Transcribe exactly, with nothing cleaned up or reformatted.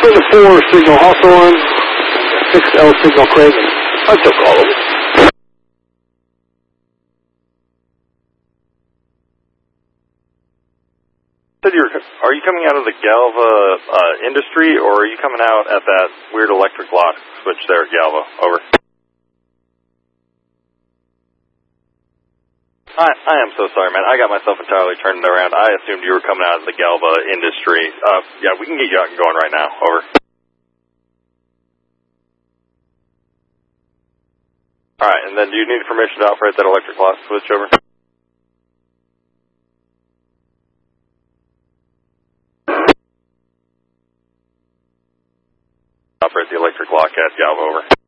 Twin to four, signal Hawthorne, six L signal Craig. I took all of it. Said you're, are you coming out of the Galva uh, industry, or are you coming out at that weird electric lock switch there at Galva? Over. I, I am so sorry, man. I got myself entirely turned around. I assumed you were coming out of the Galva industry. Uh, yeah, we can get you out and going right now. Over. All right, and then do you need permission to operate that electric lock switch? Over. Operate the electric lock at Galva. Over.